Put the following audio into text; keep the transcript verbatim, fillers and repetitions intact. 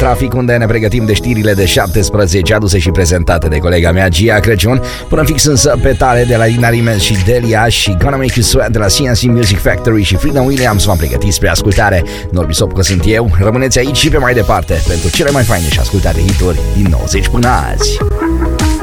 trafic, unde ne pregătim de știrile de șaptesprezece, aduse și prezentate de colega mea Gia Crăciun. Până fix însă pe tale de la Lina Rimens și Delia și Gonna Make You Sweat de la C N C Music Factory și Freedom Williams v-am pregătit spre ascultare. Norbi Sopcă sunt eu, rămâneți aici și pe mai departe pentru cele mai faine și ascultate hituri din nouăzeci până azi.